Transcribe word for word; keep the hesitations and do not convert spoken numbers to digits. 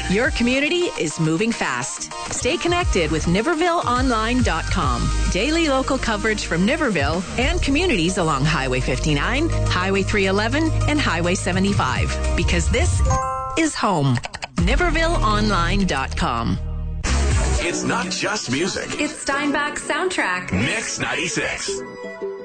Your community is moving fast. Stay connected with Niverville Online dot com. Daily local coverage from Niverville and communities along Highway fifty-nine, Highway three eleven, and Highway seventy-five. Because this is home. Niverville Online dot com. It's not just music. It's Steinbach's soundtrack. Mix ninety-six.